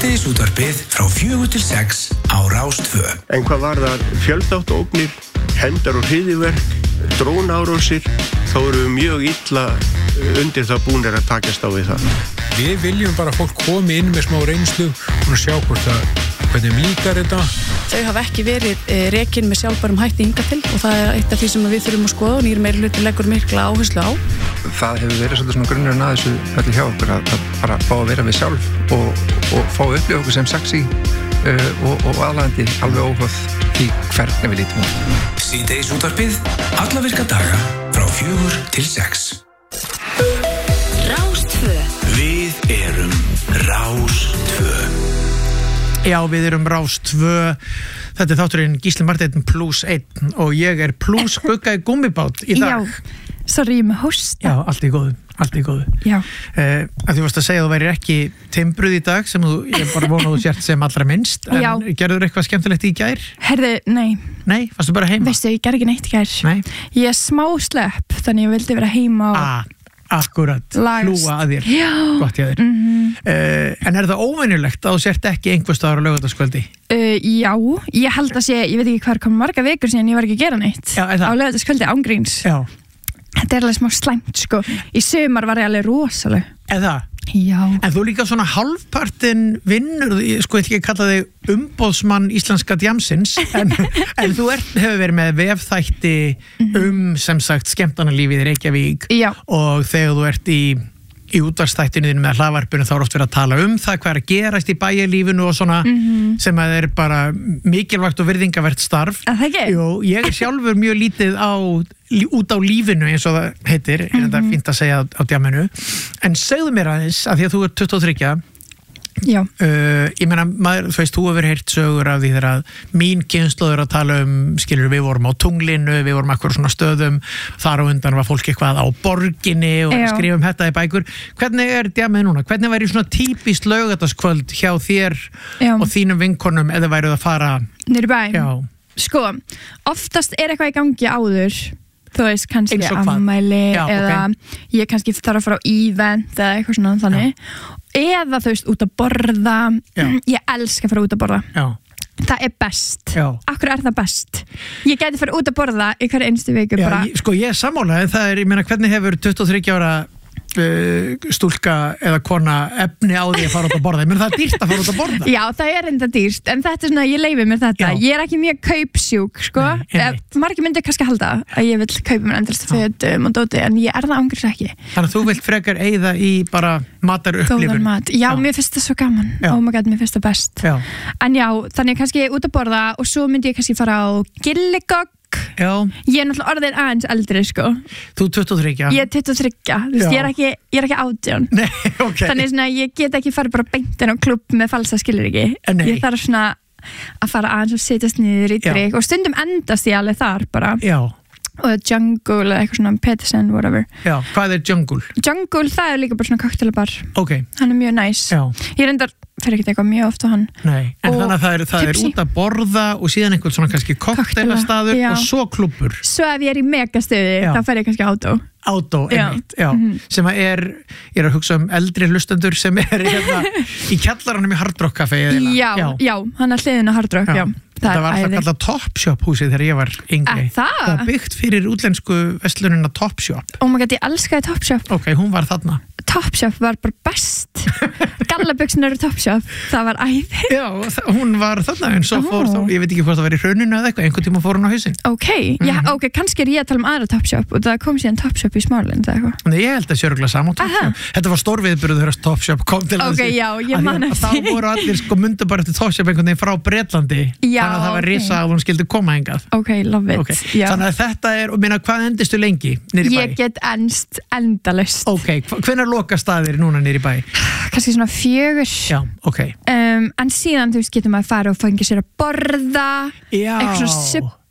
Síðdegisútvarpið frá 4 til 6 á Rás 2. En hvað var það fjölþáttaógnir, hendar og hryðjuverk, drónaárásir, þá eru við mjög illa undir það búnir að takast á við það. Við viljum bara að fólk komi inn með smá reynslu og sjá hvernig líkar þetta. Þau hafa ekki verið rekin með sjálfbærum hætti hingað til og það eitt af því sem við þurfum að skoða og nýr meirihluti leggur mikla áherslu á. Það hefur verið svolítið svona grunnurinn að þessu öllu hjá okkur að bara fá að vera við sjálf og fá að upplifa okkur sem sexy og aðlaðandi alveg óháð því hvernig við lítum út. Síðdegisútvarpið alla virka daga frá 4 til 6. Rás 2. Við erum Rás 2. Já, við erum Rás 2. Þetta er þátturinn Gísli Marteinn +1 og ég er Gugga í gúmmibát í dag. Já, sorry, ég með hósta. Já, allt í góðu. Já. Að þú varst að segja að þú værir ekki timbruð í dag sem ég bara vona að þú sért sem allra minnst. En Já. gerður eitthvað skemmtilegt í gær? Herðu, nei. Nei, varstu bara heima? Veistu, ég gerði ekki neitt í gær. Nei. Ég er smá slepp, þannig ég vildi vera heima og Akkurat, Lagast. hlúa að þér. Já. Gott hjá þér. En er það óvenjulegt að þú sért ekki einhvers staðar á laugardagskvöldi? Já, ég held að ég veit ekki hvað kom marga vikur síðan ég var ekki að gera neitt. Já, er það? Á laugardagskvöldi ángríns. Já. Þetta er alveg smá slæmt, sko. Í sumar var ég alveg rosaleg. Eða? Já. En þú líka svona hálfpartinn vinnur, sko ég ekki kalla þig umboðsmann íslenska djamsins, en þú hefur verið með vefþætti sem sagt skemmtanalífið í Reykjavík. Já. Og þegar þú ert í útvarpsþættinu þínu með hlaðvarpinu þá er oft verið að tala það hvað er að gerast í bæjarlífinu og svona sem að er bara mikilvægt og virðingavert starf. Það ekki? Jú, ég er sjálfur mjög lítið út á lífinu eins og það heitir, en þetta er fínt að segja á djaminu. En segðu mér aðeins, að því að þú er 23. Já. Ég meina, þú veist, þú hefur heyrt sögur af því þegar mín kynslóð er að tala skilur, við vorum á tunglinu, við vorum akkur svona stöðum, þar á undan var fólk eitthvað á borginni og skrifum þetta í bækur. Hvernig er djamið núna? Hvernig væri svona típist laugardagskvöld hjá þér og þínum vinkonum eða væruð að fara niður í bæ? Já. Sko, oftast er eitthvað í gangi áður. Þú veist, kannski afmæli eða ég kannski þarf að fara á event eða eitthvað svona þannig. Eða þú veist, út að borða. Ég elska að fara út að borða. Já. Það er best. Akkur er það best? Ég gæti fara út að borða í hverju einstu viku bara. Sko, ég er sammála, það er, ég meina, hvernig hefur 23 ára stúlka eða kona efni á því að fara út að borða? Ég meina, það er dýrt að fara út að borða. Já, það er enda dýrt, en þetta er svona, ég leyfi mér þetta. Ég er ekki mjög kaupsjúk, sko. Margir myndir kannski halda að ég vil kaupa mér endast fötum og dóti, en ég er það ángriðs ekki. Þannig að þú vilt frekar eyða í bara matarupplifun. Góðan mat. Já, mér finnst það svo gaman. Oh my god, mér finnst það best. En já, þannig kannski út að borða og svo myndi ég kannski fara á Gilligogg. Já. Ég er náttúrulega orðin aðeins eldri, sko. Þú 23? Ég er 23, þú veist, ég er ekki 18. Nei, ok. Þannig svona, ég get ekki farið bara beint inn á klubb með falsa skilríki. Ég þarf svona að fara aðeins og setjast niður í drikk og stundum endast ég alveg þar bara. Já. Og Jungle eða eitthvað svona Peterson, whatever. Já, hvað er Jungle? Jungle, það er líka bara svona cocktailbar. Ok. Hann er mjög næs. Já. Ég reyndar fyrir ekki eitthvað mjög oft á hann. Nei, en þannig að það er út að borða og síðan einhvern svona kannski kokteelastaður og svo klubbur. Svo ef ég er í megastöði, þá fer ég kannski Átó, einmitt, sem að ég er að hugsa eldri hlustendur sem er í kjallaranum í Hard Rock Café. Já, hann er hliðin á Hard Rock, já. Það var alltaf kallað Topshop húsið þegar ég var yngri. Það var byggt fyrir útlensku verslunina Topshop. Oh my god, ég elskaði Topshop. Ok, hún var þarna. Topshop var bara best. Gallabuxurnar eru Topshop, það var æði. Já, hún var þarna en svo fór þá, ég veit ekki hvort það var í hrauninu eða eitthvað, einhvern tíma fór hún á hausinn. Ok, kannski er ég að tala um aðra Topshop og það kom síðan Topshop í Smáralind eða eitthvað. Nei, ég held að sé örugglega sama á Topshop. Þetta var stórviðburður þegar Topshop kom til Ok, já, ég man eftir. Þá voru allir mundu bara eftir Topshop einhvern veginn frá Bretlandi. Þannig að það var risa að hún skildi koma hingað. Ok, love it. Þannig að þetta er, og minna, hvað endistu lengi niður í bæ? Ég get enst endalaust. Ok, hvenær loka staðir núna niður í bæ? Kannski svona 4. Já, ok. En síðan, þú veist, getur maður að fara og fengja sér að borða. Já. Eitthvað svona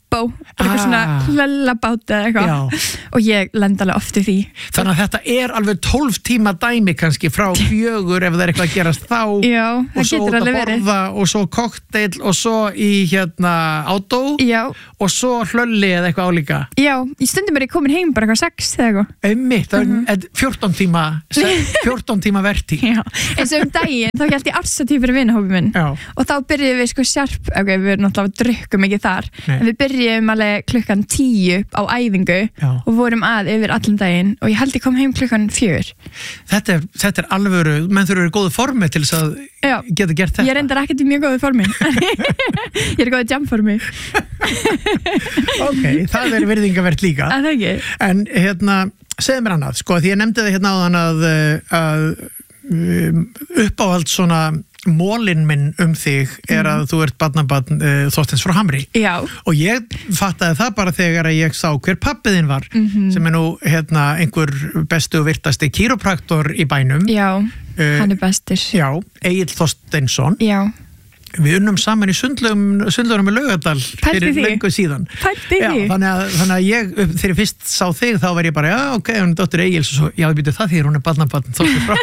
Limbo, eitthvað svona hlellabát eða eitthvað og ég lenda alveg oft í því. Þannig að þetta alveg 12 tíma dæmi kannski frá 4 ef það eitthvað að gerast þá og svo út að borða og svo kokteil og svo í átó og svo hlölli eða eitthvað álíka. Já, í stundum ég komin heim bara eitthvað 6 eða eitthvað. Einmitt, það er 14 tíma verti. Já, eins og daginn þá hélt ég arsatíð fyrir vinahópi minn og þá byrjuðum við sjarp, við náttúrulega drukkum ekki þar, en við byrjuðum alveg klukkan 10 á æfingu og vorum yfir allan daginn og ég held ég kom heim klukkan 4. Þetta er alvöru, menn þurfa góðu formi til þess að geta gert þetta. Ég reyndar ekkert í mjög góðu formi. Ég góðu jamformi. Ok, það virðingavert líka. Það ekki. En segðu mér annað, sko, því ég nefndi það áðan að uppáhald svona mólinn minn þig að þú ert barnabarn Þorsteins frá Hamri. Já. Og ég fattaði það bara þegar ég sá hver pabbiðinn var, sem nú einhver bestu og virtasti kýrópraktor í bænum. Já, hann bestur. Já, Egill Þorsteinsson. Já. Við unnum saman í sundlaurum í Laugardal fyrir löngu síðan. Þannig að ég, þegar ég fyrst sá þig þá var ég bara, ok, hún er dóttir Egils og svo, já, ég býtu það því hún er barnabarn Þorsteins frá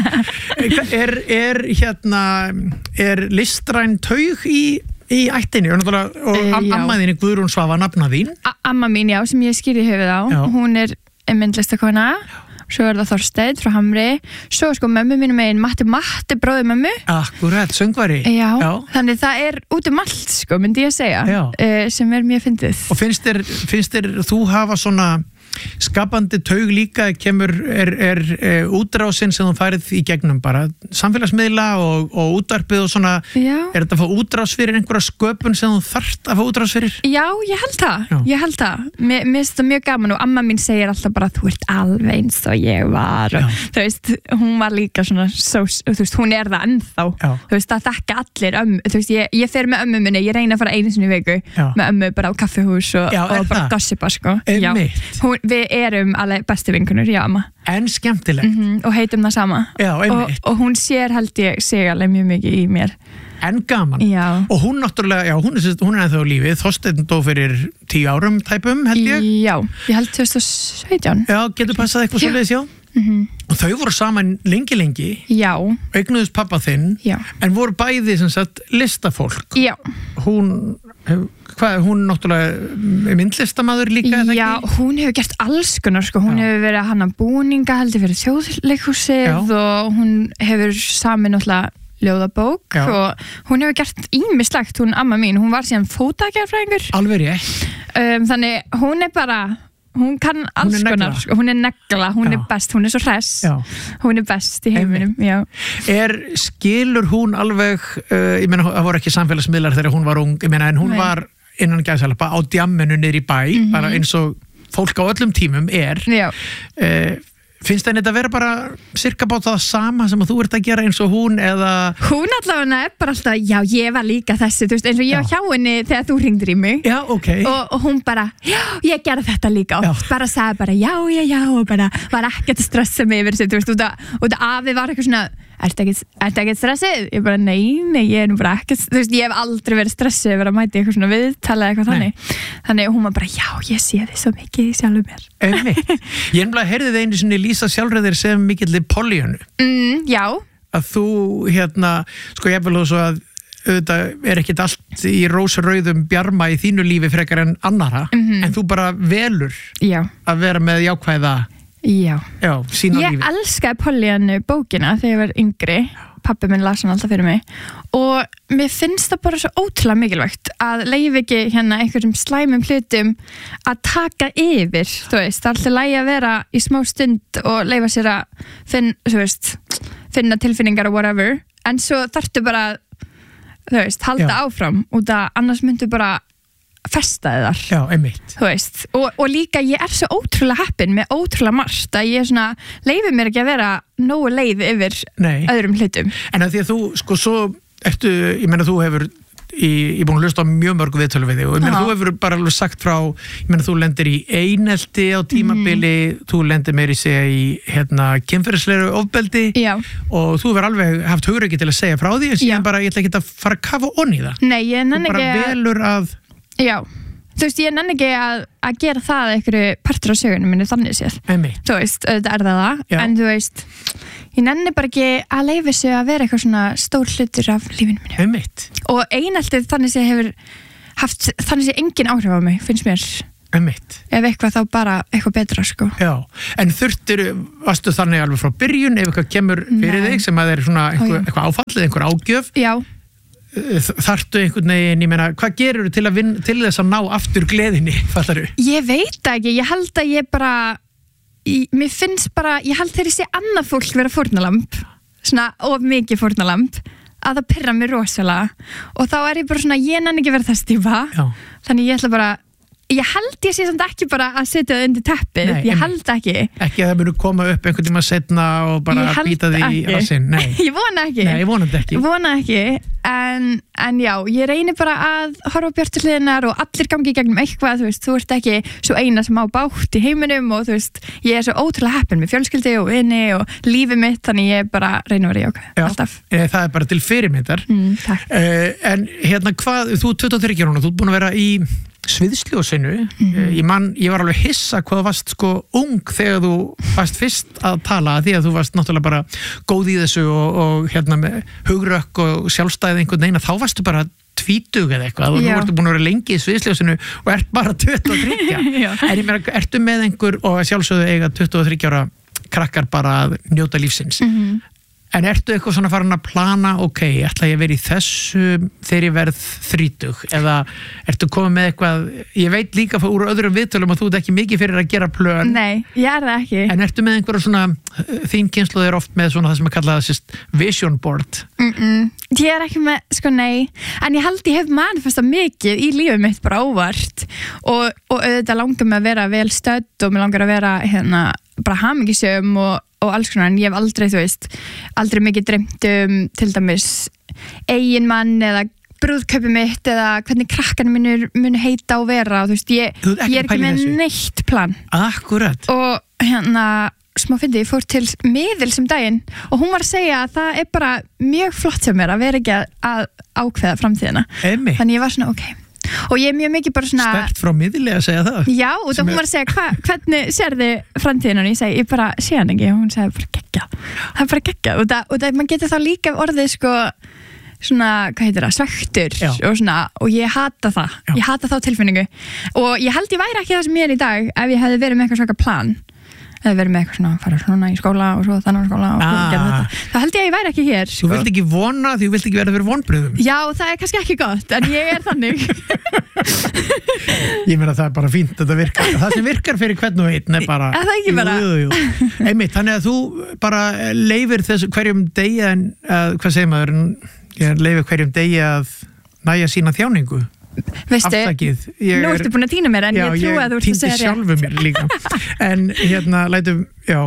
Hamri. Er listræn taug í ættinni og ammaðinni Guðrún Svava nafna þín? Amma mín, já, sem ég skýri höfuð á. Hún er myndlistakona. Svo það Þorsteinn frá Hamri, svo sko mömmu mínu megin Matti bróðir mömmu. Akkurat, söngvari. Já, þannig það út allt sko, myndi ég segja, sem mjög fyndið. Og finnst þér þú hafa svona skapandi taug líka, er útrásin sem þú færið í gegnum bara samfélagsmiðla og útvarpið og svona, er þetta að fá útrás fyrir einhverja sköpun sem þú þarft að fá útrás fyrir? Já, ég held það. Mér finnst það mjög gaman og amma mín segir alltaf bara þú ert alveg eins og ég var og, þú veist, hún var líka svona þú veist, hún er það ennþá þú veist, það þekka allir þú veist, ég fer með ömmu minni, ég reyna að fara einu sinni í viku með ömmu bara á kaffihús og bara gossipa sko. Við erum alveg bestu vinkunur, já, amma. En skemmtilegt. Og heitum það sama. Já, einmitt. Og hún sér held ég sig alveg mjög mikið í mér. En gaman. Já. Og hún náttúrulega, hún er ennþá á lífi. Þorsteinn dó fyrir 10 árum tæpum, held ég. Já, ég held 2017. Já, getur passað eitthvað svoleiðis, já. Og þau voru saman lengi. Já. Eignuðust pappa þinn. Já. En voru bæði sem sagt listafólk. Já. Hún náttúrulega myndlistamaður líka, eða ekki? Já, hún hefur gert alls konar, sko. Hún hefur verið að hanna búninga heldur fyrir Þjóðleikhúsið og hún hefur samin náttúrulega ljóðabók og hún hefur gert ýmislegt, hún amma mín, hún var síðan fótagerðfræðingur. Alveg rétt. Þannig hún er bara, hún kann alls konar, sko. Hún er negla, hún er best, hún er svo hress, hún er best í heiminum. Skilur hún alveg, ég meina, það voru ekki samfélagsmiðlar þegar hún var ung, ég meina, en hún var innan gæsalappa á djamminu niður í bæ, bara eins og fólk á öllum tímum finnst það þetta að vera bara cirka bát það sama sem að þú ert að gera eins og hún eða... Hún allavega er bara alltaf, já, ég var líka þessi, þú veist, eins og ég var hjá henni þegar þú hringdir í mig. Já, ok. Og hún bara, já, ég gerði þetta líka oft, bara sagði bara, já, og bara var ekkert að stressa mig yfir þessu, þú veist, út af afi var eitthvað svona, ertu ekki stressið? Ég bara, nei, ég er nú bara ekkert, þú veist, ég hef aldrei verið stressið yfir að mæti eitthvað svona viðtala eitthvað þannig hún var bara, já, ég sé þið svo mikið í sjálfum mér. Ég ennblega heyrði þið einu sinni lýsa sjálfræðir sem mikilli Pollýönnu. Já. Að þú, sko ég vil svo að auðvitað er ekkert allt í rósrauðum bjarma í þínu lífi frekar en annara, en þú bara velur að vera með jákvæða sína lífi. Ég elskaði Pollýönnu bókina þegar ég var yngri, pabbi minn las hann alltaf fyrir mig og mér finnst það bara svo ótrúlega mikilvægt að leyfa ekki einhverjum slæmum hlutum að taka yfir, þú veist, það er alltaf lægi að vera í smá stund og leyfa sér að finna tilfinningar og whatever, en svo þarftu bara, þú veist, halda áfram út að annars myndu bara festaði þar. Já, einmitt. Þú veist, og líka ég er svo ótrúlega heppin með ótrúlega margt að ég svona leyfi mér ekki að vera nógu leið yfir öðrum hlutum. En að því að þú, sko, svo ertu, ég meina þú hefur ég búin að hlusta á mjög mörg viðtölu við þig og ég meina þú hefur bara alveg sagt frá, ég meina þú lendir í einelti á tímabili, þú lendir meiri segja í kynferðislegri ofbeldi og þú hefur alveg haft hugrekki til að segja frá því en síðan bara ég ætla ekki að fara að kafa onni í það. Nei, ég nenni ekki. Þú bara velur að Já, þú veist, ég nenni ekki að gera það einhverju partur á sögunum minni þannig séð. Þú veist, auðvitað það, en þú veist, ég nenni bara ekki að leyfa sig að vera eitthvað svona stór hlutur af lífinu mínu. Og eineltið þannig séð hefur haft, þannig séð engin áhrif á mig, finnst mér. Ef eitthvað þá bara eitthvað betra sko. Já, en varstu þannig alveg frá byrjun ef eitthvað kemur fyrir þig sem að það er svona eitthvað áfallið, einhver ágjöf? Já. Þarftu einhvern veginn, ég meina, hvað gerur til þess að ná aftur gleðinni, fattaru? Ég veit ekki, ég held að ég bara, mér finnst bara, ég held þegar ég sé annað fólk vera fórnalamb, svona of mikið fórnalamb, að það pirrar mig rosalega og þá er ég bara svona, ég nenni ekki verið það stífa, þannig ég ætla bara, ég held ég sé samt ekki bara að setja það undir teppið, ég held ekki að það munu koma upp einhvern tíma setna og bara býta því í rassinn. Ég vona ekki. Nei, ég vona ekki en já, ég reynir bara að horfa á bjartu hliðarnar og allir gangi í gegnum eitthvað, þú veist, þú ert ekki svo eina sem á bátt í heiminum og þú veist, ég er svo ótrúlega heppin með fjölskyldi og vini og lífið mitt, þannig ég bara reyna að vera jákvæð, alltaf. Það er bara til fyrirmyndar. Takk. En hérna hvað, þú 23 ára, þú ert búin að vera í sviðsljósinu. Ég var alveg hissa hvað þú varst sko ung þegar þú varst fyrst að tala, því að þú varst náttúrulega bara góð í þessu og hérna með hugrökk og sjálfstæði einhvern veginn, þá varstu bara tvítug eða eitthvað og nú ertu búin að vera lengi í sviðsljósinu og ert bara 23. En ég meina, ertu með einhver, og sjálfsögðu eiga 23 ára krakkar bara að njóta lífsins. En ertu eitthvað svona farin að plana, ok, ætla ég að vera í þessu þegar ég verð 30, eða ertu komið með eitthvað, ég veit líka úr öðrum viðtölum að þú ert ekki mikið fyrir að gera plön. Nei, ég er það ekki. En ertu með einhverja svona, þín kynslóð er oft með svona það sem er kallað vision board? Ég er ekki með, sko nei, en ég held ég hef manifestað mikið í lífið mitt bara óvart og auðvitað langar mig að vera vel stödd og mig langar að vera hérna bara hamingjusöm og alls konar, en ég hef aldrei, þú veist, aldrei mikið dreymt til dæmis eiginmann eða brúðkaupi mitt eða hvernig krakkarnir munu heita og vera, þú veist, ég er ekki með neitt plan. Akkurat. Og hérna, smá fyndi, ég fór til miðils daginn og hún var að segja að það er bara mjög flott hjá mér að vera ekki að ákveða framtíðina. Þannig ég var svona, ok. Og ég er mjög mikið bara svona sterkt frá miðli að segja það. Já, og þá hún var að segja hvernig sérðu framtíðina og ég segi, ég bara sé hann ekki og hún segi, bara geggjað. Það er bara geggjað og það maður getur þá líka orðið sko svona, hvað heitir það, svektur og svona, og ég hata það. Ég hata þá tilfinningu og ég held ég væri ekki það sem ég er í dag ef ég hefði verið með eitthvað svaka plan. Eða verið með eitthvað svona, fara svona í skóla og svo þannig á skóla og gera þetta. Það held ég væri ekki hér. Þú vilt ekki vona því þú vilt ekki verða fyrir vonbrigðum. Já, það er kannski ekki gott, en ég er þannig. Ég meina það er bara fínt að það virkar. Það sem virkar fyrir hvern og einn er bara... Það er ekki bara... Jú. Einmitt, þannig að þú bara leifir þessu hverjum degi hvað segir maður, ég leifir hverjum degi að næja sína þjáningu. Veistu, nú ertu búin að týna mér en ég trú að þú ert að segja rétt. Já, ég týndi sjálfu mér líka. En hérna, lætum,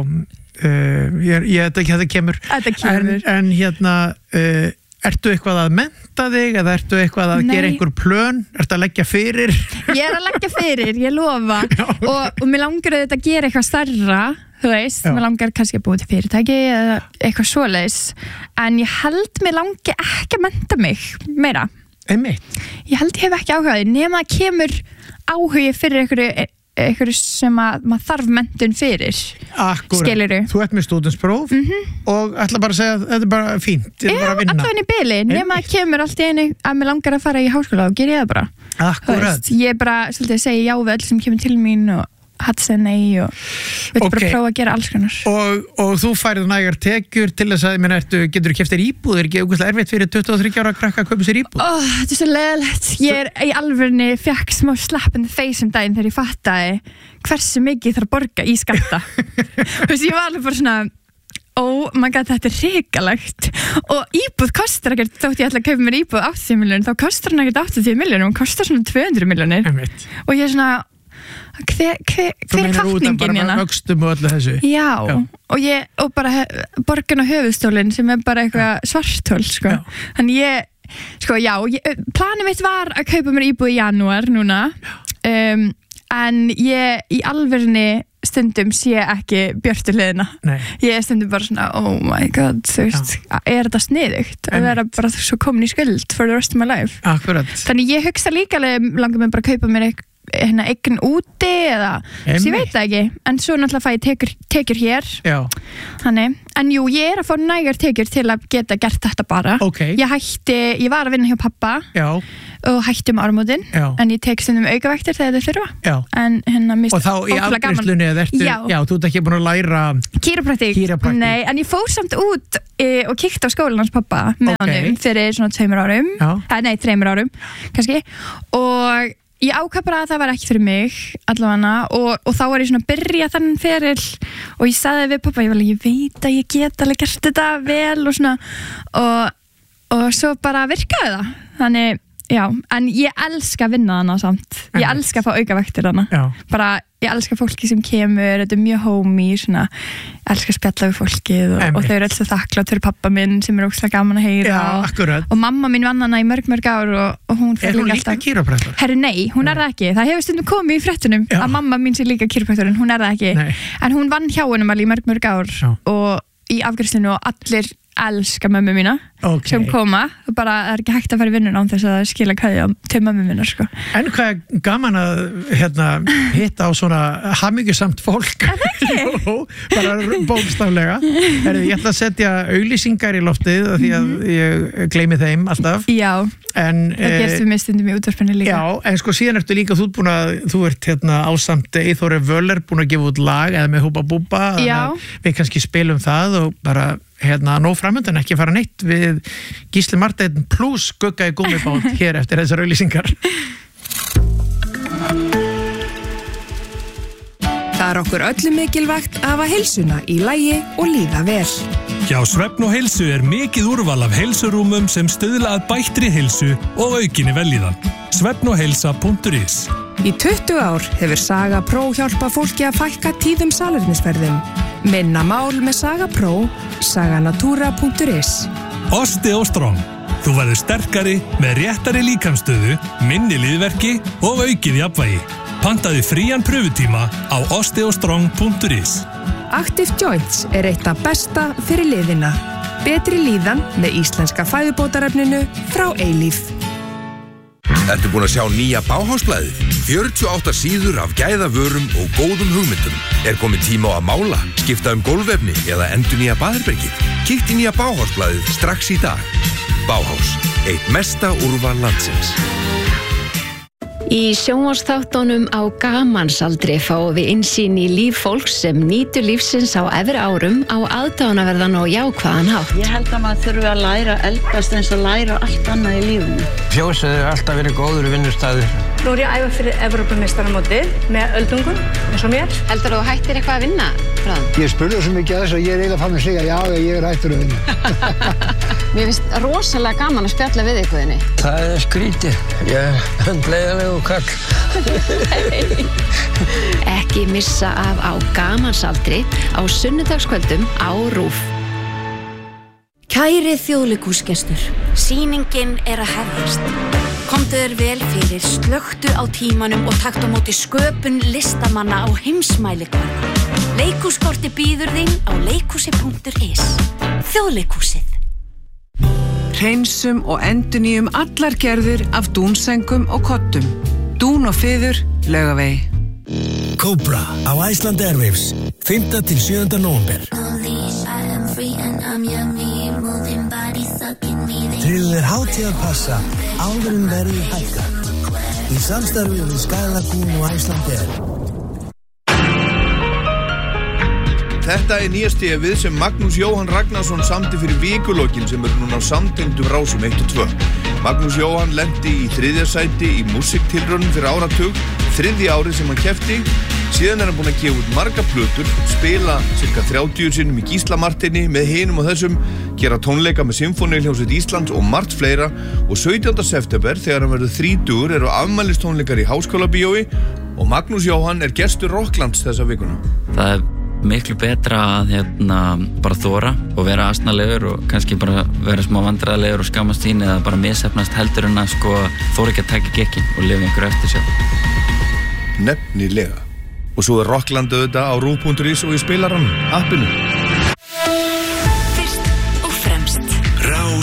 þetta kemur. Þetta kemur. En hérna, ertu eitthvað að mennta þig eða ertu eitthvað að gera einhver plön? Ertu að leggja fyrir? Ég er að leggja fyrir, ég lofa. Og mér langar að þetta gera eitthvað stærra, þú veist, mér langar kannski að búa til fyrirtæki eða eitthvað svoleiðis. En ég held mér langi ekki að mennta mig meira. Einmitt. Ég held ég hef ekki áhugaði nema að kemur áhugi fyrir einhverju sem að maður þarf menntun fyrir. Akkurat. Skilurðu? Þú ert með stúdentspróf og ætla bara að segja að þetta er bara fínt. Já, allavega í bili, nema að kemur allt í einu að mér langar að fara í háskóla og ger ég það bara. Akkurat. Ég bara, svolítið að segja já við öll sem kemur til mín og hatt segja nei og við bara prófa að gera alls konar. Og þú færið nægar tekjur til þess að, getur þú keypt þér íbúð? Er ekki ógeðslega erfitt fyrir 23 ára krakka að kaupa sér íbúð? Þetta er svo leiðilegt. Ég er í alvörunni fekk smá slap in the face daginn þegar ég fattaði hversu mikið þarf að borga í skatta. Þú veist, ég var alveg bara svona oh my god, þetta er hrikalegt og íbúð kostar ekkert, þótt ég ætla að kaupa mér íbúð 80 milljónir, þá kostar hann ekkert 80 milljónir, hún kostar svona 200 milljónir og ég er svona hver er hvatningin hérna? Vöxtum og öllu þessu. Já. Og bara borgin á höfuðstólinn sem er bara eitthvað svarthól, sko. Þannig planið mitt var að kaupa mér íbúð í janúar núna, en ég í alvörunni stundum sé ekki björtu hliðina. Ég er stundum bara svona, oh my god, þú veist, er þetta sniðugt að vera bara svo komin í skuld for the rest of my life. Akkurat. Þannig ég hugsa líka langar mig bara að kaupa mér eign úti eða ég veit það ekki, en svo náttúrulega fæ ég tekjur hér. Já. Þannig, en jú, ég að fá nægar tekjur til að geta gert þetta bara. Okay. Ég var að vinna hjá pappa. Já. Og hætti áramótin, en ég tek stundum aukavektir þegar þau þurfa. Já. Og þá í afgreiðslunni þú ert ekki búin að læra Kírópraktík. Nei, en ég fór samt út og kíkti á skólan hans pappa með honum fyrir svona 2 árum. Nei, 3 árum, kannski. Og ég ákvað bara að það var ekki fyrir mig allavega og þá var ég svona að byrja þann feril og ég sagði við pappa, ég veit að ég get alveg gert þetta vel og svona og svo bara virkaði það. Þannig, já, en ég elska að vinna hana samt. Ég elska að fá aukavektir hana. Bara, ég elska fólki sem kemur, þetta mjög homey, svona, elska að spjalla við fólkið og þau eru alltaf þakklátt fyrir pappa minn sem ógeðslega gaman að heyra. Já, akkurat. Og mamma mín vann hana í mörg ár og hún Er hún líka kírópraktor? Herru, nei, hún það ekki. Það hefur stundum komið í fréttunum að mamma mín sé líka kírópraktorinn, hún það ekki. Nei. En hún vann hjá honum alveg í mörg ár og í afgreiðslunni og allir elska mömmu mína sem koma og bara er ekki hægt að fara í vinnuna án þess að skila kveðja til mömmu mína sko. En hvað er gaman að hitta á svona hamingjusamt fólk bara bókstaflega. Ég ætla að setja auglýsingar í loftið því að ég gleymi þeim alltaf. Já, það gerst við mig stundum í útvarpinu líka. Já, en sko síðan ertu líka þú ert ásamt Eyþóri Völler búin að gefa út lag eða með Húba Búba. Við kannski spilum það og bara nóg framöndan, ekki fara neitt við Gísli Marteinn plus Gugga í gúmmibát hér eftir þessar auglýsingar. Það okkur öllum mikilvægt að hafa heilsuna í lagi og líða vel. Hjá Svefn og heilsu mikið úrval af heilsurúmum sem stuðla að bættri heilsu og aukinni vellíðan. svefnogheilsa.is Í 20 ár hefur Saga Pro hjálpað fólki að fækka tíðum salernisferðum. Minna mál með Saga Pro, saganatura.is. Osteostrong. Þú verður sterkari með réttari líkamsstöðu, minni liðverki og aukið jafnvægi. Pantaðu frían pröfutíma á osteostrong.is. Active Joints eitt af besta fyrir liðina. Betri líðan með íslenska fæðubótarefninu frá Eilíf. Ertu búin að sjá nýja Bauhausblaðið? 48 síður af gæðavörum og góðum hugmyndum. Er kominn tíma á að mála, skipta gólfefni eða endurnýja baðherbergið? Kíktu í nýja Bauhausblaðið strax í dag. Bauhaus, eitt mesta úrval landsins. Í sjónvarpsþáttunum á Gamansaldri fáum við innsýn í líf fólks sem nýtur lífsins á efri árum á aðdáunarverðan og jákvæðan hátt. Ég held að maður þurfi að læra eldast eins og læra allt annað í lífinu. Fjósið hefur alltaf verið góður vinnustæður. Nú er ég að æfa fyrir Evrópumeistaramótið með öldungum eins og mér. Heldur þú hættir eitthvað að vinna frá það? Ég spurði svo mikið að þess að ég eiginlega fann að segja já, ég hættur að vinna. Mér finnst rosalega gaman að spjalla við ykkurðinni. Það skrítið. Ég er hundleiðanlegu kall. Ekki missa af á Gamansaldri á sunnudagskvöldum á RÚV. Kæri þjóðleikhúsgestur, sýningin að hefjast. Komdu þér vel fyrir, slökktu á tímanum og taktu á móti sköpun listamanna á heimsmælikvarða. Leikhúskorti býður þín á leikhúsi.is. Þjóðleikhúsið. Hreinsum og endurnýjum allar gerðir af dúnsengum og kottum. Dún og fiður, Laugavegi. Cobra á Iceland Airwaves, 5. til 7. nóvember. Tryggðu þér hátíðarpassa áður en verðið hækkar. Í samstarfi við Sky Lagoon og Iceland Air. Þetta nýja stefið sem Magnús Jóhann Ragnarsson samdi fyrir vikulokkin sem núna á samtengdum rásum 1 og 2. Magnús Jóhann lenti í 3. sæti í músiktilraunum fyrir áratug, 3. árið sem hann keppti. Síðan hann búinn að gefa út marga plötur, spila cirka 30 sinnum í Gísla Marteini með hinum og þessum, gera tónleika með Sinfóníuhljómsveit Íslands og margt fleira og 17. september þegar hann verður 30 eru afmælistónleikar í Háskólabíói og Magnús Jóhann gestur Rocklands þessa vikuna. Það miklu betra að bara þóra og vera asnalegur og kannski bara vera smá vandræðalegur og skammast sín eða bara mishefnast heldur en að þóra ekki að taka gekkin og lifa einhverju eftir sjálf. Nefnilega. Og svo Rockland auðvitað á RÚV.is og í spilaranum, appinu. Fyrst og fremst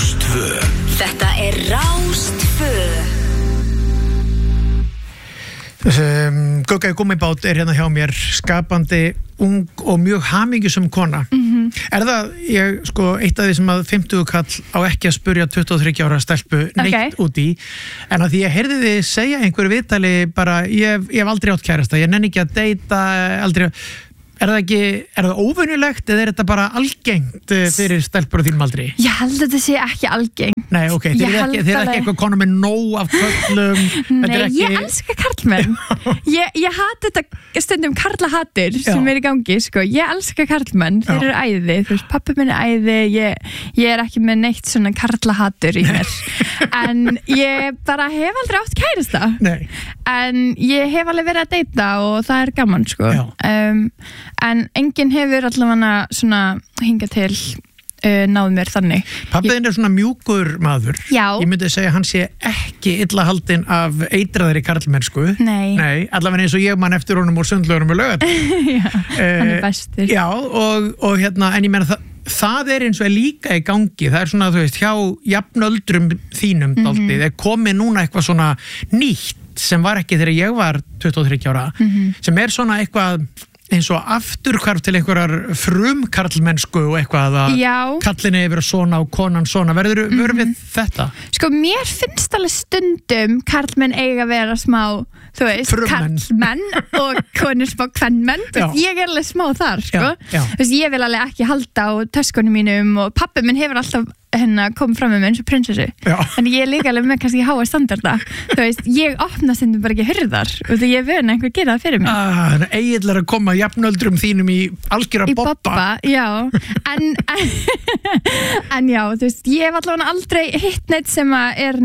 Rás 2. Þetta Rás 2. Gugga í gummibát hérna hjá mér, skapandi, ung og mjög hamingjusum kona. Er það, eitt af því sem að 50 kall á ekki að spurja 23 ára stelpu neitt út í, en að því ég heyrði þið segja einhverju viðtali bara, ég hef aldrei átt kærasta, ég nenni ekki að deyta, aldrei. Er það óvenjulegt eða er þetta bara algengt fyrir stelpur á þínum aldri? Ég held að þetta sé ekki algengt. Nei, ok, þið er ekki eitthvað konum með nóg af köllum. Nei, ég elska karlmenn. Ég hati þetta stundum karlahatur sem er í gangi, sko. Ég elska karlmenn, þeir eru æði. Þú veist, pappi minn er æði, ég er ekki með neitt svona karlahatur í mér. En ég bara hef aldrei átt kærasta. Nei. En ég hef alveg verið að deyta og það er gaman, sko. En enginn hefur allavega svona hingað til náð mér þannig. Pabbiðin er svona mjúkur maður. Já. Ég myndi segja að hann sé ekki illa haldinn af eitraðri karlmennsku. Nei. Allavega eins og ég man eftir honum úr Sundlaugunum og Laugardal. Já, hann er bestur. Já, og hérna, en ég meina það er eins og er líka í gangi. Það er svona, þú veist, hjá jafnöldrum þínum dálítið, er komið núna eitthvað svona nýtt sem var ekki þegar ég var 23 ára, sem er svona eitthvað eins og afturhvarf til einhverjar frumkarlmennsku og eitthvað að kallinni yfir svona og konan svona. Verður við þetta? Sko, mér finnst alveg stundum karlmenn eiga að vera smá, þú veist, karlmenn og konur smá kvennmenn. Ég er alveg smá þar, sko. Þú veist, ég vil alveg ekki halda á töskunum mínum og pabbi minn hefur alltaf kom fram með mig eins og prinsessu. En ég er líka alveg með kannski háa standarda. Þú veist, ég opna stundum bara ekki hurðar og því ég vöna einhver gera það fyrir mig. Egil er að koma jafnöldrum þínum í algjöra bobba. Já. En já, þú veist, ég hef allavega aldrei hitt neitt sem að er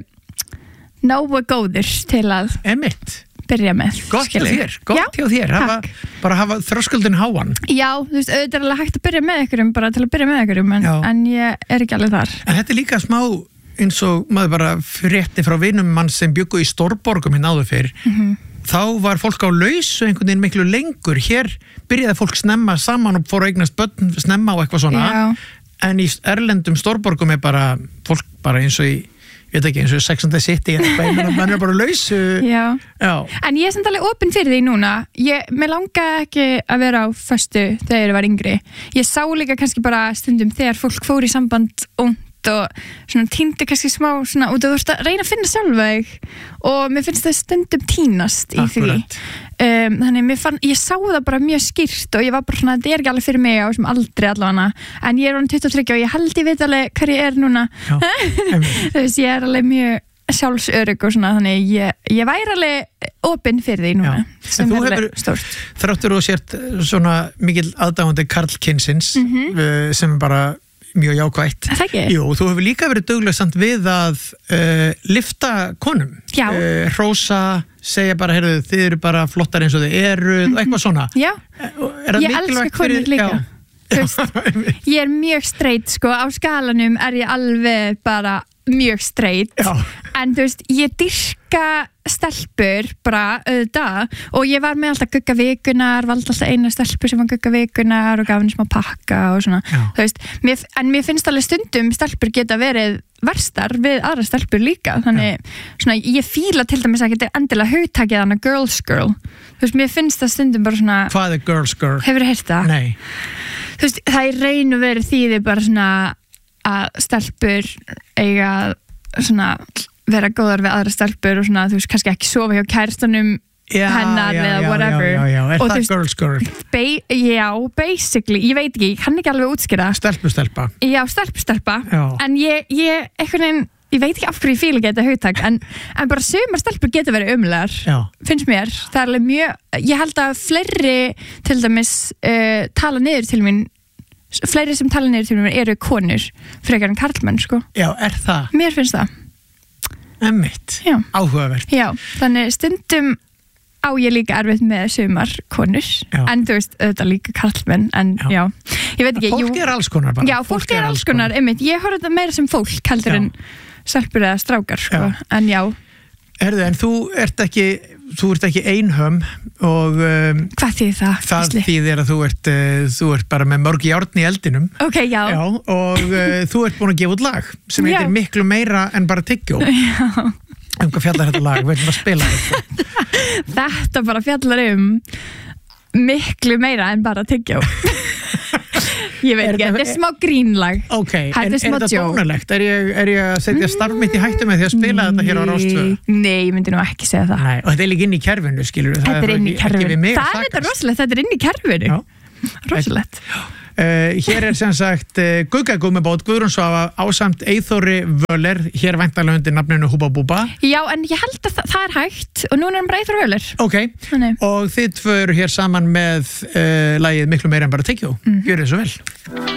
nógu góður til að byrja með. Gott hjá þér. Bara hafa þröskuldin háan. Já, þú veist, auðvitað er alveg hægt að byrja með einhverjum, bara til að byrja með einhverjum, en ég er ekki alveg þar. En þetta er líka smá eins og maður bara frétti frá vinum mann sem bjuggu í stórborgum hinn áður fyrr. Þá var fólk á lausu einhvern veginn miklu lengur. Hér byrjaði fólk snemma saman og fór að eignast börn snemma og eitthvað svona. En í erlendum stórborgum er bara fólk bara eins og í ég veit ekki, eins og Sex and the City mann er bara lausu. Já. En ég er samt alveg opinn fyrir því núna. Mér langaði ekki að vera á föstu þegar ég var yngri. Ég sá líka kannski bara stundum þegar fólk fór í samband ungt og svona týndi kannski smá svona, og þú veist að reyna að finna sjálfa þig og mér finnst það stundum tínast í því. Þannig ég sá það bara mjög skýrt og ég var bara svona, þetta er ekki alveg fyrir mig á þessum aldri allavega, en ég er orðin 23 og ég held ég veit alveg hver ég er núna. Þú veist, ég er alveg mjög sjálfsörygg og svona, þannig ég væri alveg opinn fyrir því núna. En þú hefur stórt. Þráttur og sért svona mikil aðdáandi karlkynsins sem bara mjög jákvætt. Það ekki? Jú, þú hefur líka verið dugleg samt við að lyfta konum. Já. Hrósa, segja bara, heyrðu, þið eru bara flottar eins og þið eru og eitthvað svona. Já, ég elska konur líka. Ég er mjög straight, sko, á skalanum er ég alveg bara mjög straight. En þú veist, ég dyrka stelpur bara auðvitað og ég var með alltaf Gugga vikunar, valdi alltaf eina stelpu sem var Gugga vikunar og gaf henni smá pakka og svona, þú veist, en mér finnst alveg stundum stelpur geta verið verstar við aðra stelpur líka, þannig svona, ég fíla til dæmis að geta endilega hugtakið hana girls girl, þú veist, mér finnst það stundum bara svona. Hvað er girls girl? Hefur þið heyrt það? Nei. Þú veist, það er raun og verið þýðir bara svona að stelpur eiga svona vera góðar við aðra stelpur og svona, þú veist, kannski ekki sofa hjá kæristunum hennar eða whatever. Já, er það girls girl? Já, basically, ég veit ekki, ég kann ekki alveg útskýra. Stelpustelpa? Já, stelpustelpa, en ég einhvern veginn, ég veit ekki af hverju ég fíla ekki þetta hugtak, en bara sumar stelpur geta verið umlegar, finnst mér. Það er alveg mjög, ég held að fleiri til dæmis tala niður til mín, fleiri sem tala niður til mér eru konur frekar en karlmenn, sko. Já, er það? Mér finnst það. Einmitt. Áhugavert. Já, þannig stundum á ég líka erfitt með sumar konur, en þú veist, auðvitað líka karlmenn, en já, ég veit ekki. Fólk er alls konar bara. Já, fólk er alls konar, einmitt. Ég horf þetta meira sem fólk, heldur en stelpur eða strákar, sko, en já. Herðu, en þú ert ekki einhöm og hvað þýðir það? Það þýðir að þú ert bara með mörg járn í eldinum. Ok, já. Og þú ert búin að gefa út lag sem heitir miklu meira en bara tyggjó. Já. Hvað fjallar þetta lag? Við ætlum að spila þetta. Þetta bara fjallar miklu meira en bara tyggjó. Ég veit ekki, þetta smá grínlag. Ok, er þetta dónalegt? Er ég að setja starf mitt í hættu með því að spila þetta hér á Rás 2? Nei, ég myndi nú ekki segja það. Nei, og þetta líka inn í kerfinu, skilur við. Þetta inn í kerfinu. Það þetta rosalegt, þetta inn í kerfinu. Rosalegt. Hér sem sagt Guggagúmmibót, Guðrún Svava ásamt Eyþóri Völler, hér væntanlega undir nafninu Húba Búba. Já, en ég held að það er hægt og núna bara Eyþóri Völler. Ok, og þið tvö eru hér saman með lagið Miklu meira en bara tyggjó. Gjörið svo vel.